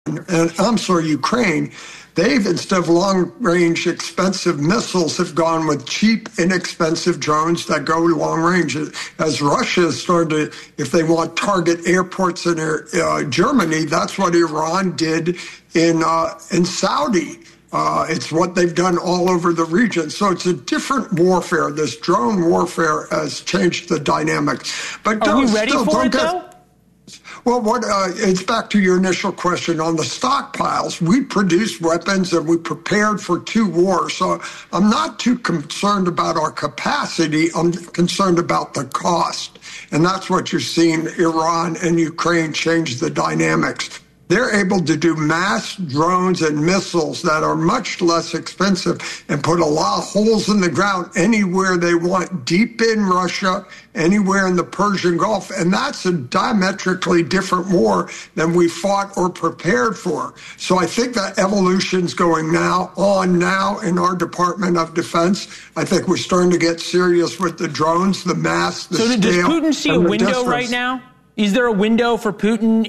and Ukraine, they've, instead of long-range expensive missiles, have gone with cheap, inexpensive drones that go long range. As Russia has started to, if they want target airports in Germany, that's what Iran did in Saudi. It's what they've done all over the region. So it's a different warfare. This drone warfare has changed the dynamics. But are we ready for it, though? Well, it's back to your initial question on the stockpiles. We produced weapons and we prepared for 2 wars. So I'm not too concerned about our capacity. I'm concerned about the cost. And that's what you're seeing Iran and Ukraine change the dynamics. They're able to do mass drones and missiles that are much less expensive and put a lot of holes in the ground anywhere they want, deep in Russia, anywhere in the Persian Gulf. And that's a diametrically different war than we fought or prepared for. So I think that evolution's going now in our Department of Defense. I think we're starting to get serious with the drones, the mass, the scale. So does Putin see a window right now? Is there a window for Putin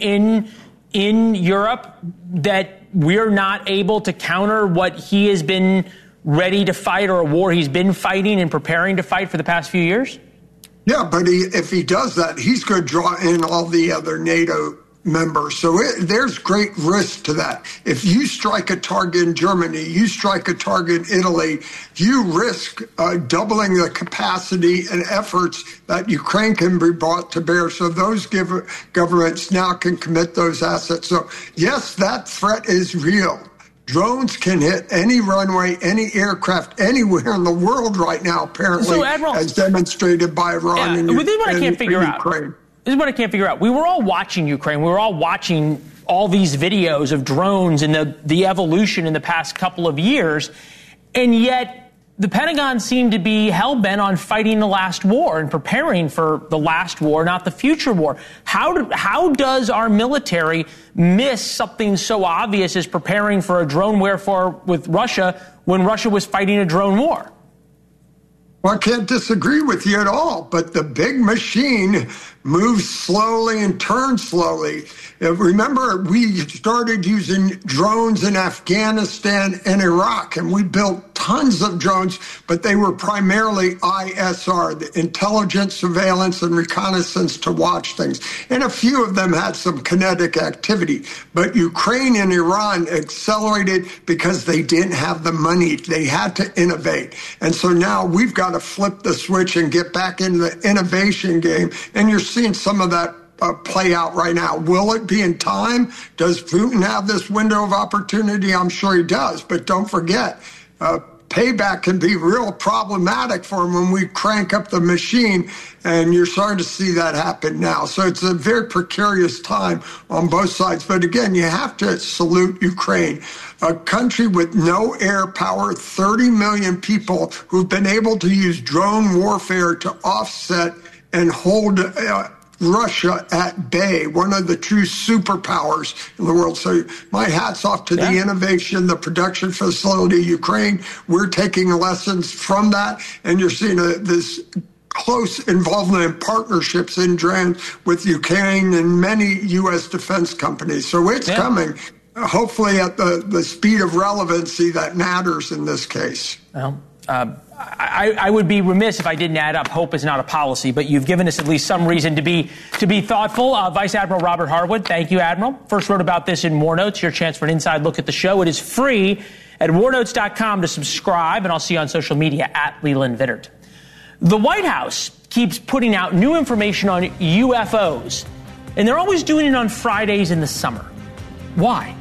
in Europe that we're not able to counter what he has been ready to fight, or a war he's been fighting and preparing to fight for the past few years? Yeah, but if he does that, he's going to draw in all the other NATO members. So there's great risk to that. If you strike a target in Germany, you strike a target in Italy, you risk doubling the capacity and efforts that Ukraine can be brought to bear. So those governments now can commit those assets. So yes, that threat is real. Drones can hit any runway, any aircraft, anywhere in the world right now, apparently, so, Admiral, as demonstrated by Iran and Ukraine. This is what I can't figure out. We were all watching Ukraine. We were all watching all these videos of drones and the evolution in the past couple of years. And yet the Pentagon seemed to be hell-bent on fighting the last war and preparing for the last war, not the future war. How does our military miss something so obvious as preparing for a drone warfare with Russia when Russia was fighting a drone war? Well, I can't disagree with you at all, but the big machine moves slowly and turns slowly. Remember, we started using drones in Afghanistan and Iraq, and we built tons of drones, but they were primarily ISR, the intelligence, surveillance, and reconnaissance to watch things. And a few of them had some kinetic activity. But Ukraine and Iran accelerated because they didn't have the money. They had to innovate. And so now we've got to flip the switch and get back into the innovation game. And you're seeing some of that play out right now. Will it be in time? Does Putin have this window of opportunity? I'm sure he does. But don't forget, payback can be real problematic for him when we crank up the machine, and you're starting to see that happen now. So it's a very precarious time on both sides. But again, you have to salute Ukraine, a country with no air power, 30 million people who've been able to use drone warfare to offset and hold Russia at bay, one of the true superpowers in the world. So my hat's off to the innovation, the production facility, Ukraine. We're taking lessons from that, and you're seeing this close involvement in partnerships in drones with Ukraine and many U.S. defense companies. So it's coming, hopefully at the speed of relevancy that matters in this case. Well, I would be remiss if I didn't add up. Hope is not a policy, but you've given us at least some reason to be thoughtful. Vice Admiral Robert Harwood, thank you, Admiral. First wrote about this in War Notes. Your chance for an inside look at the show. It is free at warnotes.com to subscribe, and I'll see you on social media at Leland Vittert. The White House keeps putting out new information on UFOs, and they're always doing it on Fridays in the summer. Why?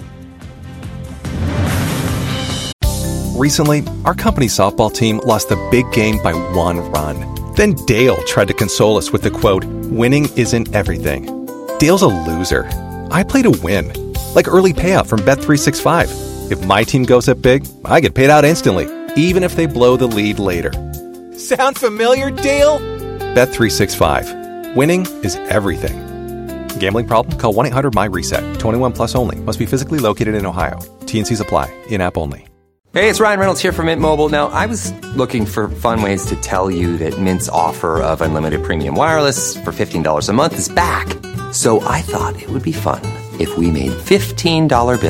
Recently, our company's softball team lost the big game by 1 run. Then Dale tried to console us with the quote, "Winning isn't everything." Dale's a loser. I play to win, like early payout from Bet365. If my team goes up big, I get paid out instantly, even if they blow the lead later. Sound familiar, Dale? Bet365. Winning is everything. Gambling problem? Call 1-800-MY-RESET. 21 plus only. Must be physically located in Ohio. T&Cs apply. In-app only. Hey, it's Ryan Reynolds here from Mint Mobile. Now, I was looking for fun ways to tell you that Mint's offer of unlimited premium wireless for $15 a month is back. So I thought it would be fun if we made $15